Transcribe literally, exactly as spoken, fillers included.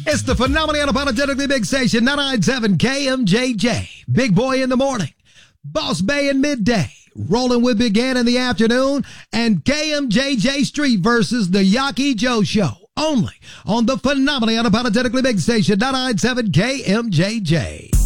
It's the phenomenally unapologetically big station, ninety-nine point seven K M J J. Big Boy in the morning, Boss Bay in midday, Rolling with Big Ed in the afternoon, and K M J J Street versus the Yaki Joe Show. Only on the phenomenally unapologetically big station, ninety-nine point seven K M J J.